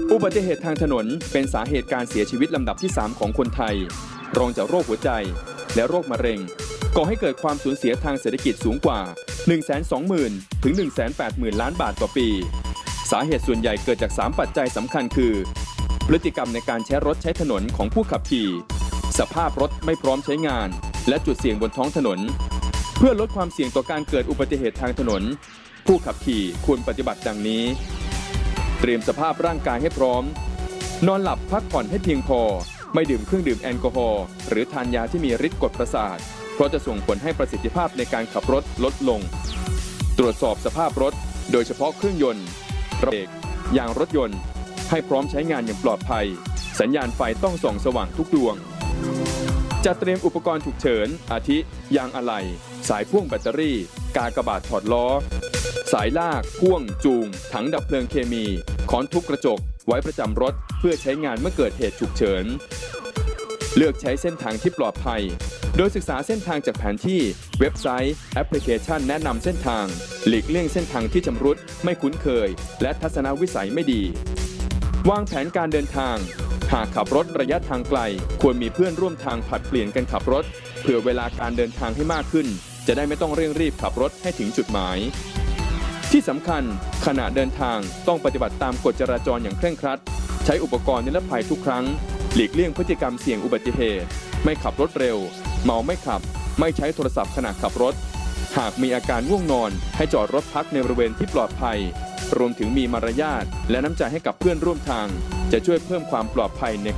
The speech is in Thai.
อุบัติเหตุทางถนนเป็นสาเหตุการเสียชีวิตลำดับที่ 3 ของคนไทยรองจากโรคหัวใจและโรคมะเร็งก่อให้เกิดความสูญเสียทางเศรษฐกิจสูงกว่า 120,000 ถึง 180,000 ล้านบาทต่อปีสาเหตุส่วนใหญ่เกิดจาก 3 ปัจจัยสำคัญคือพฤติกรรมในการใช้รถใช้ถนนของผู้ขับขี่สภาพรถไม่พร้อมใช้งานและจุดเสี่ยงบนท้องถนนเพื่อลดความเสี่ยงต่อการเกิดอุบัติเหตุทางถนนผู้ขับขี่ควรปฏิบัติดังนี้เตรียมสภาพร่างกายให้พร้อมนอนหลับพักผ่อนให้เพียงพอไม่ดื่มเครื่องดื่มแอลกอฮอล์หรือทานยาที่มีฤทธิ์กดประสาทเพราะจะส่งผลให้ประสิทธิภาพในการขับรถลดลงตรวจสอบสภาพรถโดยเฉพาะเครื่องยนต์เบรกยางรถยนต์ให้พร้อมใช้งานอย่างปลอดภัยสัญญาณไฟต้องส่องสว่างทุกดวงจัดเตรียมอุปกรณ์ฉุกเฉินอาทิยางอะไหล่สายพ่วงแบตเตอรี่กากบาทถอดล้อสายลากพ่วงจูงถังดับเพลิงเคมีค้อนทุบกระจกไว้ประจำรถเพื่อใช้งานเมื่อเกิดเหตุฉุกเฉินเลือกใช้เส้นทางที่ปลอดภัยโดยศึกษาเส้นทางจากแผนที่เว็บไซต์แอปพลิเคชันแนะนำเส้นทางหลีกเลี่ยงเส้นทางที่ชำรุดไม่คุ้นเคยและทัศนวิสัยไม่ดีวางแผนการเดินทางหากขับรถระยะทางไกลควรมีเพื่อนร่วมทางผลัดเปลี่ยนกันขับรถเผื่อเวลาการเดินทางให้มากขึ้นจะได้ไม่ต้องเร่งรีบขับรถให้ถึงจุดหมายที่สำคัญขณะเดินทางต้องปฏิบัติตามกฎจราจรอย่างเคร่งครัดใช้อุปกรณ์นิรภัยทุกครั้งหลีกเลี่ยงพฤติกรรมเสี่ยงอุบัติเหตุไม่ขับรถเร็วเมาไม่ขับไม่ใช้โทรศัพท์ขณะขับรถหากมีอาการง่วงนอนให้จอดรถพักในบริเวณที่ปลอดภัยรวมถึงมีมารยาทและน้ำใจให้กับเพื่อนร่วมทางจะช่วยเพิ่มความปลอดภัยใน